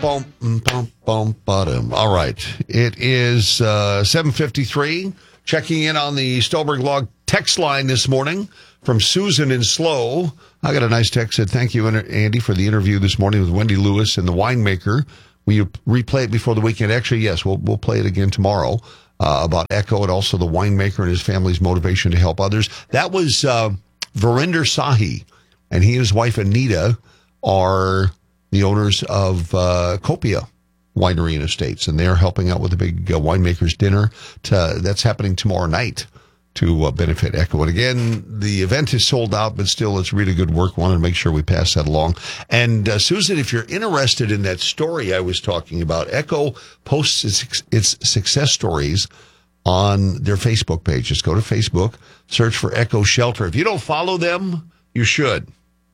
All right. It is 7:53. Checking in on the Stolberg Log text line this morning from Susan in Slow. I got a nice text that said, thank you, Andy, for the interview this morning with Wendy Lewis and the winemaker. Will you replay it before the weekend? Actually, yes, we'll play it again tomorrow about Echo and also the winemaker and his family's motivation to help others. That was Verinder Sahi, and he and his wife Anita are the owners of Copia Winery and Estates, and they're helping out with the big winemakers dinner. That's happening tomorrow night to benefit Echo. And again, the event is sold out, but still, it's really good work. Wanted to make sure we pass that along. And Susan, if you're interested in that story I was talking about, Echo posts its success stories on their Facebook page. Just go to Facebook, search for Echo Shelter. If you don't follow them, you should.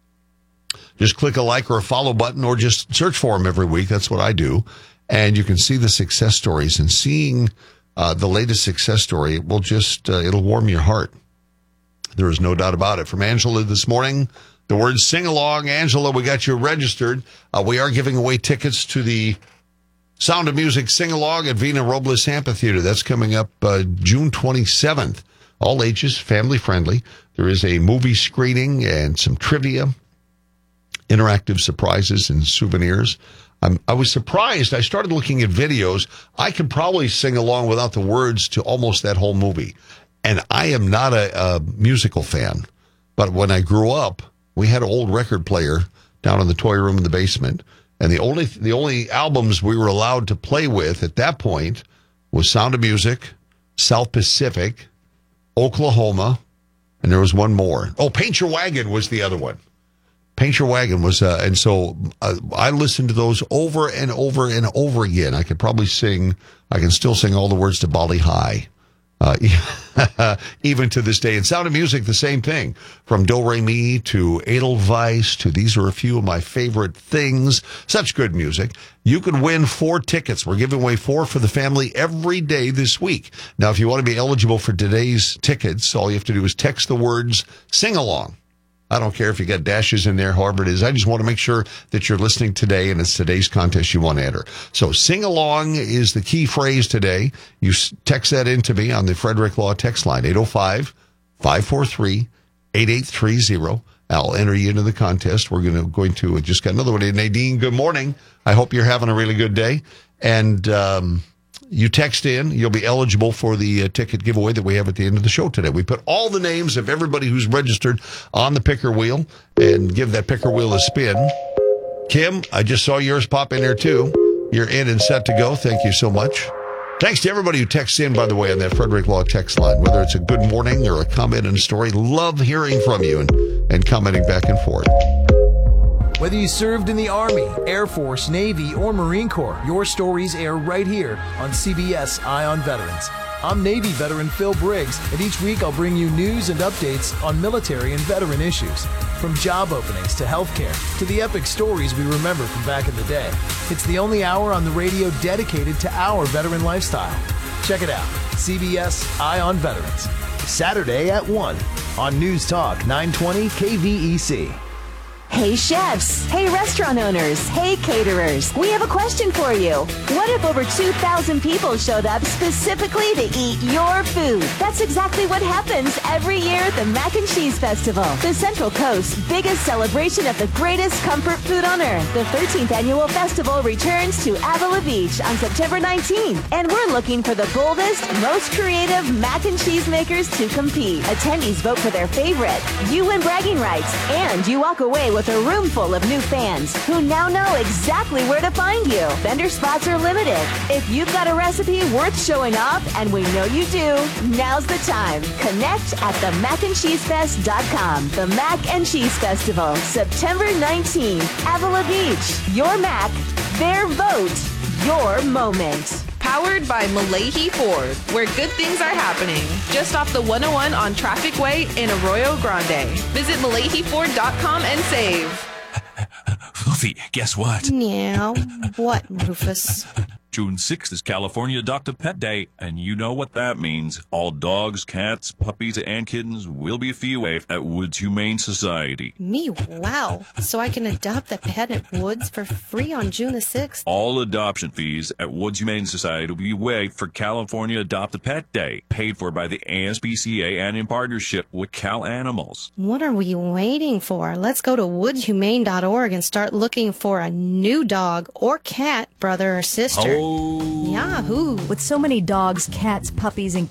Just click a like or a follow button, or just search for them every week. That's what I do. And you can see the success stories. And seeing the latest success story will just, it'll warm your heart. There is no doubt about it. From Angela this morning, the word sing along. Angela, we got you registered. We are giving away tickets to the Sound of Music sing along at Vina Robles Amphitheater. That's coming up June 27th. All ages, family friendly. There is a movie screening and some trivia, interactive surprises and souvenirs. I was surprised. I started looking at videos. I could probably sing along without the words to almost that whole movie. And I am not a musical fan. But when I grew up, we had an old record player down in the toy room in the basement. And the only albums we were allowed to play with at that point was Sound of Music, South Pacific, Oklahoma, and there was one more. Oh, Paint Your Wagon was the other one. Paint Your Wagon was, and so I listened to those over and over and over again. I can still sing all the words to Bali High, even to this day. And Sound of Music, the same thing. From Do Re Mi to Edelweiss to these are a few of my favorite things. Such good music. You can win 4 tickets. We're giving away 4 for the family every day this week. Now, if you want to be eligible for today's tickets, all you have to do is text the words sing along. I don't care if you got dashes in there, however it is. I just want to make sure that you're listening today, and it's today's contest you want to enter. So sing along is the key phrase today. You text that in to me on the Frederick Law text line, 805-543-8830. I'll enter you into the contest. We're going to just got another one in. Nadine, good morning. I hope you're having a really good day. And you text in, you'll be eligible for the ticket giveaway that we have at the end of the show today. We put all the names of everybody who's registered on the picker wheel and give that picker wheel a spin. Kim, I just saw yours pop in there too. You're in and set to go. Thank you so much. Thanks to everybody who texts in, by the way, on that Frederick Law text line, whether it's a good morning or a comment and a story. Love hearing from you and commenting back and forth. Whether you served in the Army, Air Force, Navy, or Marine Corps, your stories air right here on CBS Eye on Veterans. I'm Navy veteran Phil Briggs, and each week I'll bring you news and updates on military and veteran issues. From job openings to healthcare to the epic stories we remember from back in the day. It's the only hour on the radio dedicated to our veteran lifestyle. Check it out, CBS Eye on Veterans. Saturday at 1 on News Talk 920 KVEC. Hey chefs, hey restaurant owners, hey caterers, we have a question for you. What if over 2,000 people showed up specifically to eat your food? That's exactly what happens every year at the Mac and Cheese Festival, the Central Coast's biggest celebration of the greatest comfort food on earth. The 13th annual festival returns to Avila Beach on September 19th, and we're looking for the boldest, most creative mac and cheese makers to compete. Attendees vote for their favorite, you win bragging rights, and you walk away with a room full of new fans who now know exactly where to find you. Vendor spots are limited. If you've got a recipe worth showing off, and we know you do, now's the time. Connect at themacandcheesefest.com. The Mac and Cheese Festival, September 19th, Avila Beach. Your Mac, their vote, your moment. Powered by Malahi Ford, where good things are happening. Just off the 101 on Traffic Way in Arroyo Grande. Visit MalahiFord.com and save. Fluffy, guess what? Meow. What, Rufus? June 6th is California Adopt a Pet Day, and you know what that means. All dogs, cats, puppies, and kittens will be fee waived at Woods Humane Society. Me, wow. So I can adopt a pet at Woods for free on June the 6th? All adoption fees at Woods Humane Society will be waived for California Adopt a Pet Day, paid for by the ASPCA and in partnership with Cal Animals. What are we waiting for? Let's go to woodshumane.org and start looking for a new dog or cat, brother or sister. Oh. Yahoo! With so many dogs, cats, puppies, and